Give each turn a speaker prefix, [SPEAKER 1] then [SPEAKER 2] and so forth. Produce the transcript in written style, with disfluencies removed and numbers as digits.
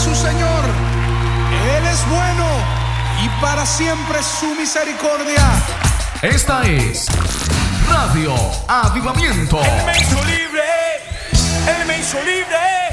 [SPEAKER 1] su Señor. Él es bueno y para siempre su misericordia.
[SPEAKER 2] Esta es Radio Avivamiento.
[SPEAKER 3] Él me hizo libre, Él me hizo libre.